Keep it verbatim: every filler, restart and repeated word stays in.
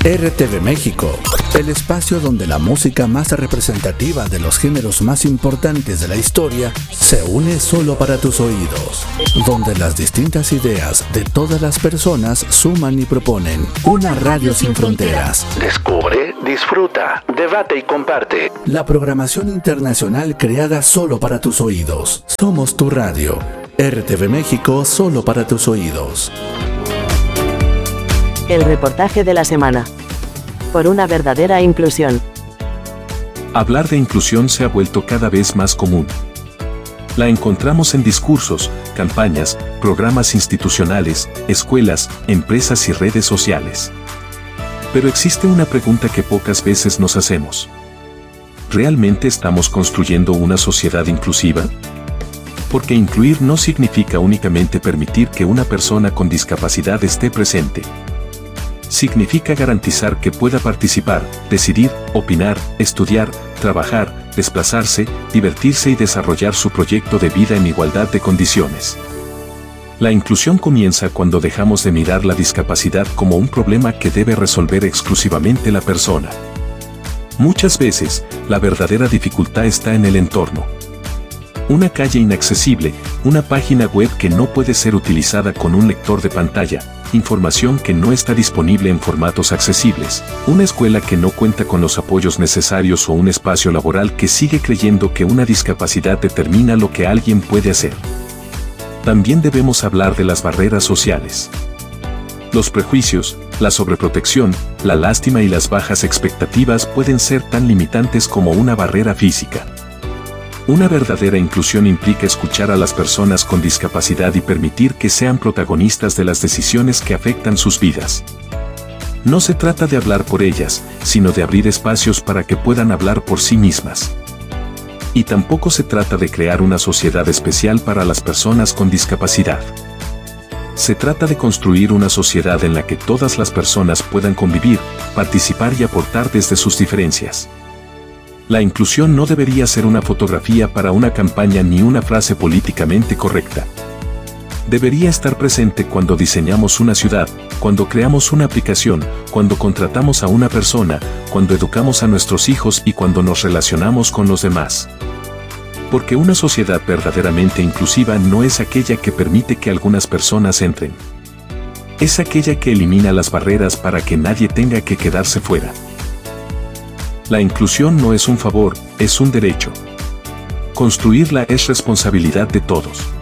R T V México, el espacio donde la música más representativa de los géneros más importantes de la historia se une solo para tus oídos, donde las distintas ideas de todas las personas suman y proponen una radio sin fronteras. Descubre, disfruta, debate y comparte. La programación internacional creada solo para tus oídos. Somos tu radio. R T V México, solo para tus oídos. El reportaje de la semana. Por una verdadera inclusión. Hablar de inclusión se ha vuelto cada vez más común. La encontramos en discursos, campañas, programas institucionales, escuelas, empresas y redes sociales. Pero existe una pregunta que pocas veces nos hacemos. ¿Realmente estamos construyendo una sociedad inclusiva? Porque incluir no significa únicamente permitir que una persona con discapacidad esté presente. Significa garantizar que pueda participar, decidir, opinar, estudiar, trabajar, desplazarse, divertirse y desarrollar su proyecto de vida en igualdad de condiciones. La inclusión comienza cuando dejamos de mirar la discapacidad como un problema que debe resolver exclusivamente la persona. Muchas veces, la verdadera dificultad está en el entorno. Una calle inaccesible, una página web que no puede ser utilizada con un lector de pantalla, información que no está disponible en formatos accesibles, una escuela que no cuenta con los apoyos necesarios o un espacio laboral que sigue creyendo que una discapacidad determina lo que alguien puede hacer. También debemos hablar de las barreras sociales. Los prejuicios, la sobreprotección, la lástima y las bajas expectativas pueden ser tan limitantes como una barrera física. Una verdadera inclusión implica escuchar a las personas con discapacidad y permitir que sean protagonistas de las decisiones que afectan sus vidas. No se trata de hablar por ellas, sino de abrir espacios para que puedan hablar por sí mismas. Y tampoco se trata de crear una sociedad especial para las personas con discapacidad. Se trata de construir una sociedad en la que todas las personas puedan convivir, participar y aportar desde sus diferencias. La inclusión no debería ser una fotografía para una campaña ni una frase políticamente correcta. Debería estar presente cuando diseñamos una ciudad, cuando creamos una aplicación, cuando contratamos a una persona, cuando educamos a nuestros hijos y cuando nos relacionamos con los demás. Porque una sociedad verdaderamente inclusiva no es aquella que permite que algunas personas entren. Es aquella que elimina las barreras para que nadie tenga que quedarse fuera. La inclusión no es un favor, es un derecho. Construirla es responsabilidad de todos.